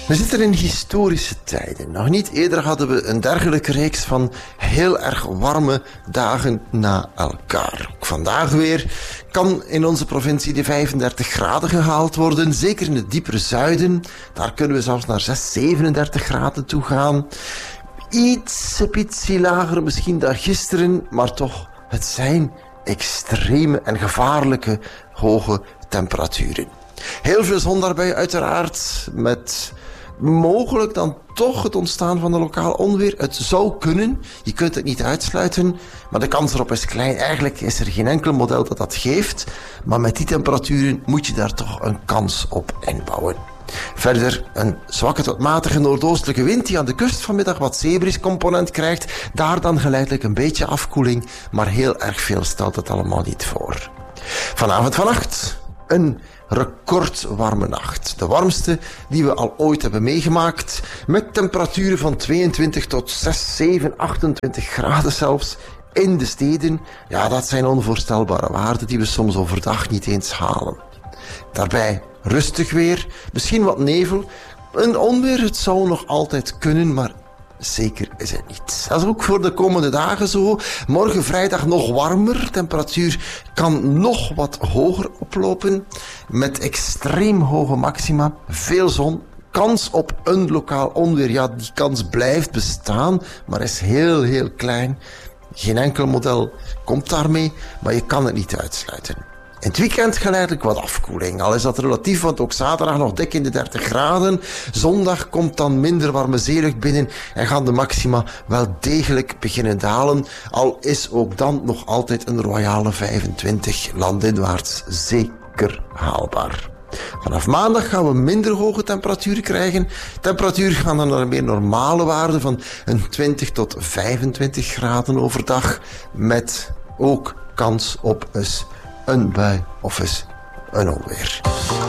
We zitten in historische tijden. Nog niet eerder hadden we een dergelijke reeks van heel erg warme dagen na elkaar. Ook vandaag weer kan in onze provincie de 35 graden gehaald worden. Zeker in het diepere zuiden. Daar kunnen we zelfs naar 37 graden toe gaan. Ietsje lager misschien dan gisteren, maar toch, het zijn extreme en gevaarlijke hoge temperaturen. Heel veel zon daarbij uiteraard, met mogelijk dan toch het ontstaan van een lokaal onweer. Het zou kunnen, je kunt het niet uitsluiten, maar de kans erop is klein. Eigenlijk is er geen enkel model dat dat geeft, maar met die temperaturen moet je daar toch een kans op inbouwen. Verder een zwakke tot matige noordoostelijke wind die aan de kust vanmiddag wat zeebriscomponent krijgt. Daar dan geleidelijk een beetje afkoeling, maar heel erg veel stelt het allemaal niet voor. Vanavond vannacht een recordwarme nacht. De warmste die we al ooit hebben meegemaakt. Met temperaturen van 22 tot 6, 7, 28 graden zelfs. In de steden. Ja, dat zijn onvoorstelbare waarden die we soms overdag niet eens halen. Daarbij rustig weer, misschien wat nevel. Een onweer, het zou nog altijd kunnen, maar zeker is het niet. Dat is ook voor de komende dagen zo. Morgen vrijdag nog warmer. Temperatuur kan nog wat hoger oplopen. Met extreem hoge maxima. Veel zon. Kans op een lokaal onweer. Ja, die kans blijft bestaan, maar is heel, heel klein. Geen enkel model komt daarmee, maar je kan het niet uitsluiten. In het weekend geleidelijk wat afkoeling. Al is dat relatief, want ook zaterdag nog dik in de 30 graden. Zondag komt dan minder warme zeelucht binnen en gaan de maxima wel degelijk beginnen dalen. Al is ook dan nog altijd een royale 25 landinwaarts zeker haalbaar. Vanaf maandag gaan we minder hoge temperaturen krijgen. Temperaturen gaan dan naar een meer normale waarde van een 20 tot 25 graden overdag. Met ook kans op eens een bui of eens een onweer.